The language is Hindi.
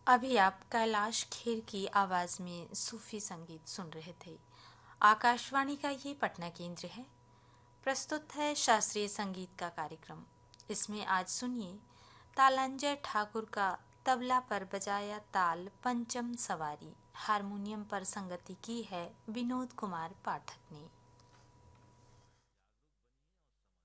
अभी आप कैलाश खेर की आवाज़ में सूफी संगीत सुन रहे थे। आकाशवाणी का ये पटना केंद्र है। प्रस्तुत है शास्त्रीय संगीत का कार्यक्रम। इसमें आज सुनिए तालंजय ठाकुर का तबला पर बजाया ताल पंचम सवारी। हारमोनियम पर संगति की है विनोद कुमार पाठक ने।